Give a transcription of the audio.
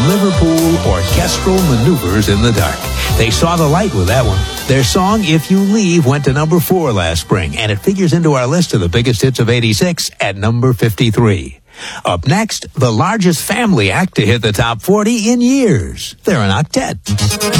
Liverpool Orchestral Maneuvers in the Dark. They saw the light with that one. Their song, If You Leave, went to number 4 last spring, and it figures into our list of the biggest hits of 86 at number 53. Up next, the largest family act to hit the top 40 in years. They're an octet.